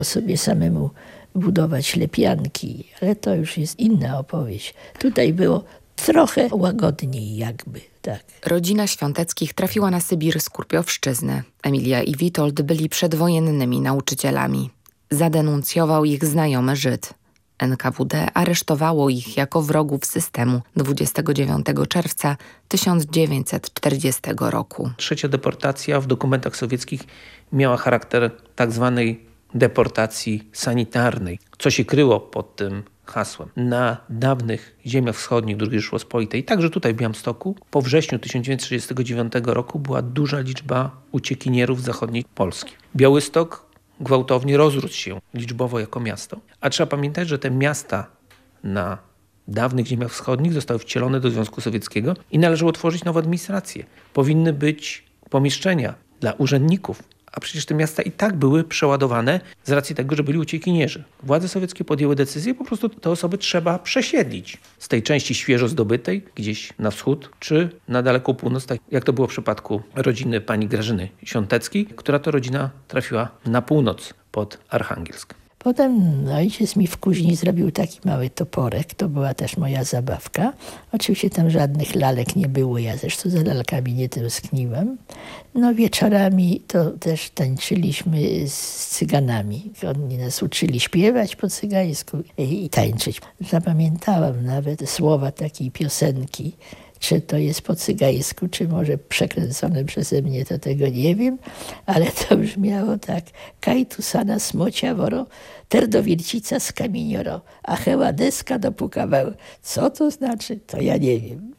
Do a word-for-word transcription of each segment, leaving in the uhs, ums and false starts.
sobie samemu budować lepianki, ale to już jest inna opowieść. Tutaj było trochę łagodniej jakby, tak. Rodzina Świąteckich trafiła na Sybir z Kurpiowszczyzny. Emilia i Witold byli przedwojennymi nauczycielami. Zadenuncjował ich znajomy Żyd. N K W D aresztowało ich jako wrogów systemu dwudziestego dziewiątego czerwca tysiąc dziewięćset czterdziestego roku. Trzecia deportacja w dokumentach sowieckich miała charakter tak zwanej deportacji sanitarnej. Co się kryło pod tym hasłem? Na dawnych ziemiach wschodnich drugiej Rzeczypospolitej, także tutaj w Białymstoku, po wrześniu tysiąc dziewięćset trzydziestego dziewiątego roku była duża liczba uciekinierów z zachodniej Polski. Białystok gwałtownie rozrósł się liczbowo jako miasto. A trzeba pamiętać, że te miasta na dawnych ziemiach wschodnich zostały wcielone do Związku Sowieckiego i należało tworzyć nową administrację. Powinny być pomieszczenia dla urzędników, a przecież te miasta i tak były przeładowane z racji tego, że byli uciekinierzy. Władze sowieckie podjęły decyzję, po prostu te osoby trzeba przesiedlić z tej części świeżo zdobytej, gdzieś na wschód, czy na daleką północ, tak jak to było w przypadku rodziny pani Grażyny Świąteckiej, która to rodzina trafiła na północ pod Archangelsk. Potem ojciec mi w kuźni zrobił taki mały toporek, to była też moja zabawka. Oczywiście tam żadnych lalek nie było, ja zresztą za lalkami nie tęskniłam. No wieczorami to też tańczyliśmy z cyganami. Oni nas uczyli śpiewać po cygańsku i tańczyć. Zapamiętałam nawet słowa takiej piosenki. Czy to jest po cygańsku, czy może przekręcone przeze mnie, to tego nie wiem, ale to brzmiało tak. Kaj tu sana smocia woro, ter do wiercica z kamienioro, a heła deska do pukaweł. Co to znaczy, to ja nie wiem.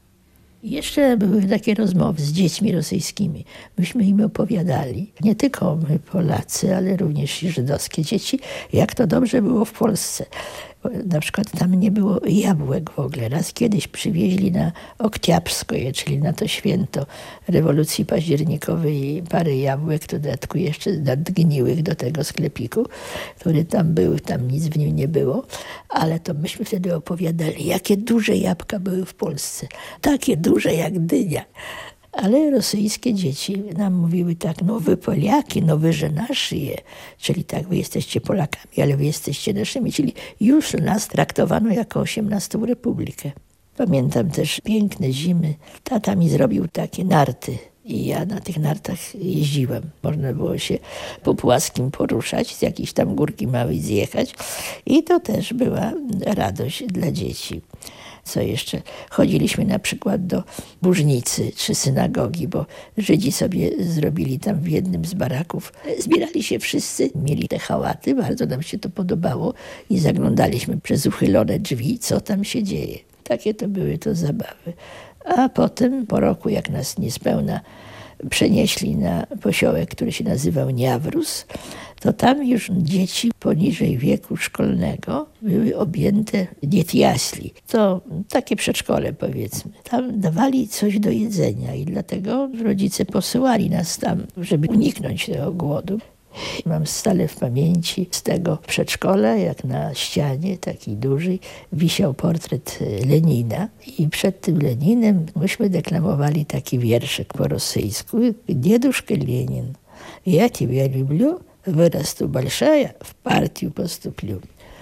I jeszcze były takie rozmowy z dziećmi rosyjskimi. Myśmy im opowiadali, nie tylko my Polacy, ale również i żydowskie dzieci, jak to dobrze było w Polsce. Na przykład tam nie było jabłek w ogóle. Raz kiedyś przywieźli na Oktiabskoje, czyli na to święto rewolucji październikowej, parę jabłek, to dodatku jeszcze nadgniłych do tego sklepiku, który tam był, tam nic w nim nie było. Ale to myśmy wtedy opowiadali, jakie duże jabłka były w Polsce. Takie duże jak dynia. Ale rosyjskie dzieci nam mówiły tak, no wy Poliaki, no wy że nasi je. Czyli tak, wy jesteście Polakami, ale wy jesteście naszymi. Czyli już nas traktowano jako osiemnastą republikę. Pamiętam też piękne zimy. Tata mi zrobił takie narty i ja na tych nartach jeździłam. Można było się po płaskim poruszać, z jakiejś tam górki małej zjechać. I to też była radość dla dzieci. Co jeszcze? Chodziliśmy na przykład do Burznicy czy synagogi, bo Żydzi sobie zrobili tam w jednym z baraków. Zbierali się wszyscy, mieli te hałaty, bardzo nam się to podobało i zaglądaliśmy przez uchylone drzwi, co tam się dzieje. Takie to były to zabawy. A potem, po roku, jak nas niespełna przenieśli na posiołek, który się nazywał Niawrus, to tam już dzieci poniżej wieku szkolnego były objęte dietiasli. To takie przedszkole, powiedzmy. Tam dawali coś do jedzenia i dlatego rodzice posyłali nas tam, żeby uniknąć tego głodu. Mam stale w pamięci z tego przedszkola, jak na ścianie takiej dużej, wisiał portret Lenina i przed tym Leninem myśmy deklamowali taki wierszyk po rosyjsku. Dzieduszka Lenin, ja ciebie lubię, wyrastu большая, w partię postupię.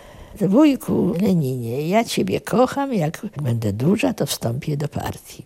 Wujku Leninie, ja ciebie kocham, jak będę duża, to wstąpię do partii.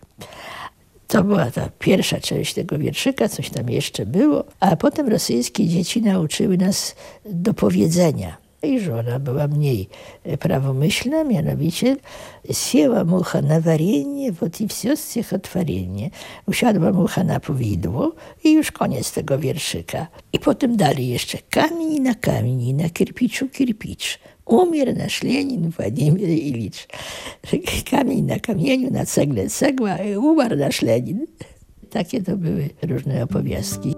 To była ta pierwsza część tego wierszyka, coś tam jeszcze było, a potem rosyjskie dzieci nauczyły nas do powiedzenia. I żona była mniej prawomyślna, mianowicie sięła mucha na warienie, вот i все стихотворение. Usiadła mucha na powidło i już koniec tego wierszyka. I potem dali jeszcze kamień na kamień, na kirpiczu kirpicz. Umier nasz Lenin Władimir Ilicz. Kamień na kamieniu, na cegle cegła, umarł nasz Lenin. Takie to były różne opowiastki.